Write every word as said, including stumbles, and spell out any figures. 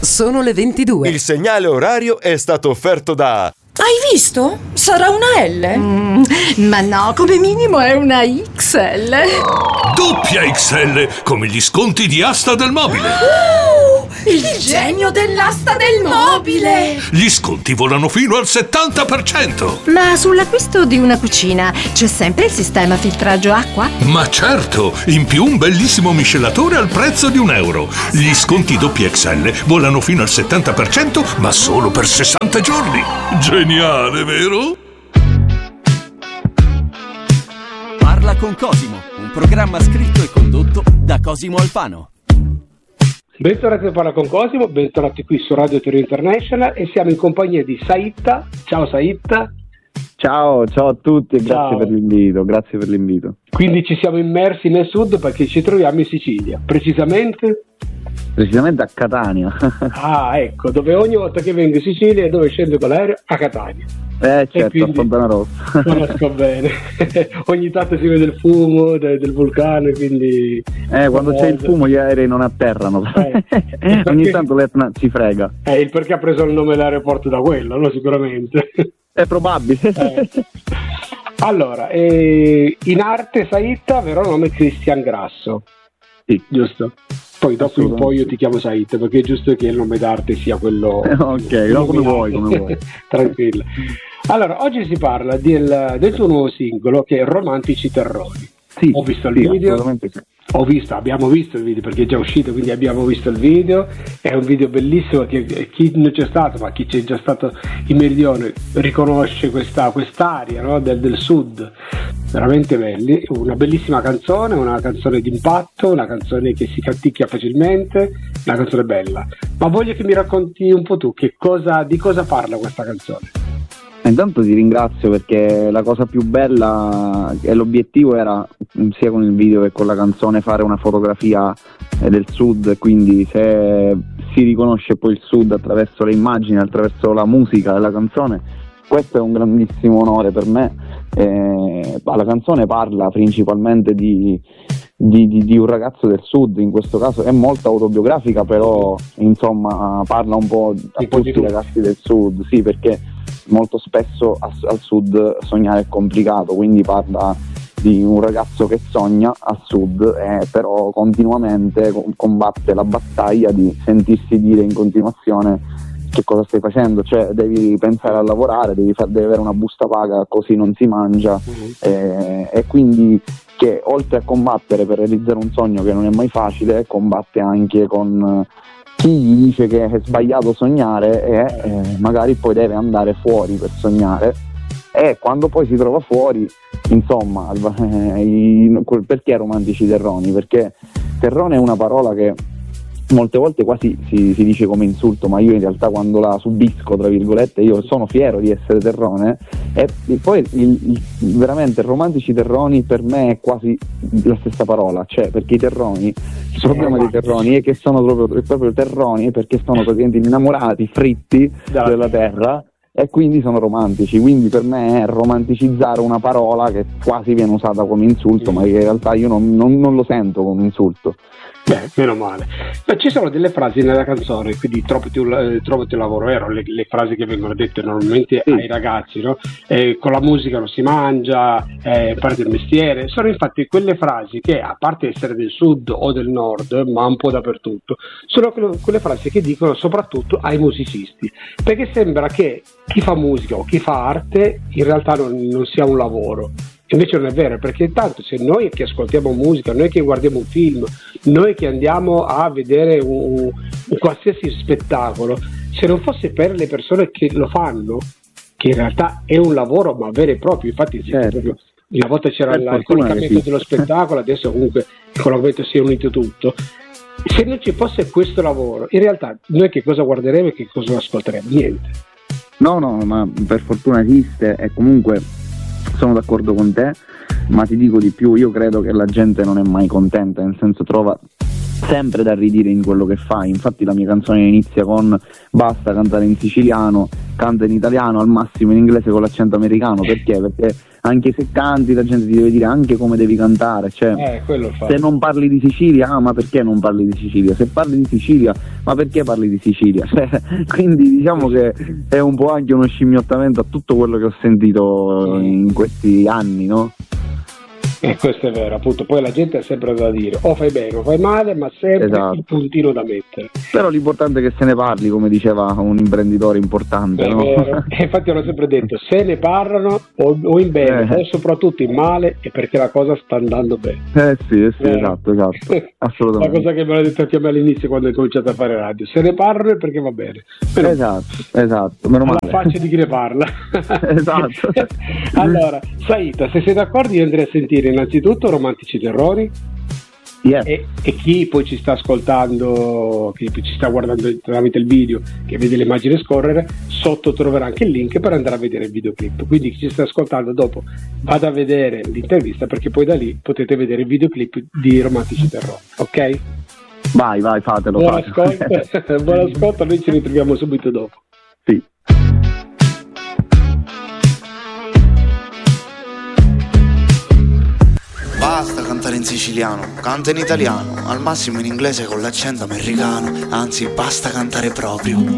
sono le ventidue. Il segnale orario è stato offerto da... Hai visto? Sarà una L? Mm, ma no, come minimo è una X L. Doppia X L, come gli sconti di Asta del Mobile. Uh, il, il genio dell'asta del mobile! Gli sconti volano fino al settanta per cento. Ma sull'acquisto di una cucina c'è sempre il sistema filtraggio acqua? Ma certo, in più un bellissimo miscelatore al prezzo di un euro. Gli sconti doppia X L volano fino al settanta per cento, ma solo per sessanta giorni. Geniale, vero? Parla con Cosimo, un programma scritto e condotto da Cosimo Alfano. Bentornati a Parla con Cosimo, bentornati qui su Radio Torino International e siamo in compagnia di Saitta. Ciao Saitta. Ciao, ciao a tutti e grazie Ciao. per l'invito, grazie per l'invito. Quindi ci siamo immersi nel sud perché ci troviamo in Sicilia, precisamente? Precisamente a Catania. Ah, ecco, dove ogni volta che vengo in Sicilia e dove scendo con l'aereo? A Catania. Eh certo, quindi, a Fontana Rossa. Conosco bene. Ogni tanto si vede il fumo de- del vulcano, quindi... Eh, quando c'è il fumo gli aerei non atterrano. Eh. Ogni tanto l'Etna ci frega. Eh, il perché ha preso il nome dell'aeroporto da quello, no? Sicuramente. È probabile. Eh. Allora, eh, in arte Saitta, vero nome Cristian Grasso. Sì. Giusto? Poi dopo in poi io ti chiamo Saitta perché è giusto che il nome d'arte sia quello. Ok, no, come vuoi, come vuoi. Tranquillo. Allora, oggi si parla del, del tuo nuovo singolo che è Romantici Terroni. Sì, ho visto il sì, video. assolutamente sì. Ho visto, abbiamo visto il video perché è già uscito, quindi abbiamo visto il video. È un video bellissimo che chi non c'è stato, ma chi c'è già stato in meridione riconosce questa quest'aria, no? del, del sud. Veramente belli, una bellissima canzone, una canzone d'impatto, una canzone che si canticchia facilmente, una canzone bella. Ma voglio che mi racconti un po' tu che cosa, di cosa parla questa canzone. Intanto ti ringrazio perché la cosa più bella e l'obiettivo era sia con il video che con la canzone fare una fotografia del sud, quindi se si riconosce poi il sud attraverso le immagini, attraverso la musica della canzone, questo è un grandissimo onore per me. Eh, la canzone parla principalmente di, di, di, di un ragazzo del sud, in questo caso è molto autobiografica, però insomma parla un po' a tutti i ragazzi del sud, sì, perché molto spesso a, al sud sognare è complicato, quindi parla di un ragazzo che sogna al sud e però continuamente combatte la battaglia di sentirsi dire in continuazione che cosa stai facendo, cioè devi pensare a lavorare, devi, far, devi avere una busta paga, così non si mangia, mm-hmm. e, e quindi che oltre a combattere per realizzare un sogno che non è mai facile, combatte anche con chi gli dice che è sbagliato sognare e eh, magari poi deve andare fuori per sognare, e quando poi si trova fuori, insomma, eh, i, perché romantici terroni? Perché terrone è una parola che molte volte quasi si, si dice come insulto, ma io in realtà quando la subisco, tra virgolette, io sono fiero di essere terrone, e, e poi il, il, veramente romantici terroni per me è quasi la stessa parola, cioè perché i terroni, il problema dei terroni è che sono proprio, proprio terroni perché sono praticamente innamorati, fritti Dai. della terra, e quindi sono romantici, quindi per me è romanticizzare una parola che quasi viene usata come insulto, ma che in realtà io non, non, non lo sento come insulto. Beh, meno male. Ma ci sono delle frasi nella canzone, quindi trovati un, eh, trovati un lavoro, vero? Le, le frasi che vengono dette normalmente sì. ai ragazzi, no? Eh, con la musica non si mangia, eh, parte il mestiere. Sono infatti quelle frasi che, a parte essere del sud o del nord, ma un po' dappertutto, sono quelle, quelle frasi che dicono soprattutto ai musicisti, perché sembra che chi fa musica o chi fa arte in realtà non, non sia un lavoro. Invece non è vero, perché tanto se noi che ascoltiamo musica, noi che guardiamo un film, noi che andiamo a vedere un, un qualsiasi spettacolo, se non fosse per le persone che lo fanno, che in realtà è un lavoro ma vero e proprio, infatti certo. proprio, una volta c'era il, il collocamento sì. dello spettacolo, adesso comunque il collocamento si è unito tutto. Se non ci fosse questo lavoro, in realtà noi che cosa guarderemo e che cosa ascolteremo? Niente. No, no, ma per fortuna esiste, e comunque sono d'accordo con te, ma ti dico di più, io credo che la gente non è mai contenta, nel senso trova sempre da ridire in quello che fai. Infatti la mia canzone inizia con basta cantare in siciliano, canta in italiano, al massimo in inglese con l'accento americano. Perché? Perché anche se canti la gente ti deve dire anche come devi cantare, cioè eh, quello fa. Se non parli di Sicilia, ah ma perché non parli di Sicilia? Se parli di Sicilia, ma perché parli di Sicilia? Cioè, quindi diciamo che è un po' anche uno scimmiottamento a tutto quello che ho sentito in questi anni, no? E questo è vero, appunto, poi la gente ha sempre da dire, o fai bene o fai male, ma sempre esatto. Il puntino da mettere. Però l'importante è che se ne parli, come diceva un imprenditore importante, è no? Vero. E infatti ho sempre detto, se ne parlano o, o in bene eh. o soprattutto in male, è perché la cosa sta andando bene. Eh sì, eh sì eh. esatto, esatto, assolutamente. La cosa che me l'ha detto anche a me all'inizio quando ho cominciato a fare radio, se ne parlano è perché va bene. Però, esatto, esatto, meno male. La faccia di chi ne parla. Esatto. Allora, Saita, se sei d'accordo io andrei a sentire innanzitutto Romantici Terrori. Yes. E, e chi poi ci sta ascoltando, chi ci sta guardando tramite il video, che vede le immagini scorrere, sotto troverà anche il link per andare a vedere il videoclip. Quindi chi ci sta ascoltando dopo vada a vedere l'intervista, perché poi da lì potete vedere il videoclip di Romantici Terrori, ok? Vai, vai, fatelo. Buon fatelo. ascolto, buon ascolto, noi ci ritroviamo subito dopo. Sì. Basta cantare in siciliano, canta in italiano, al massimo in inglese con l'accento americano, anzi basta cantare proprio.